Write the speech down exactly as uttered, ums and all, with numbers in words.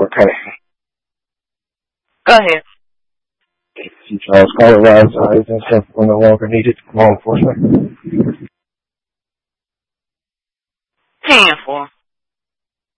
Okay. Go ahead. Charles Carter Rise, eyes and stuff were no longer needed. Law enforcement. ten four.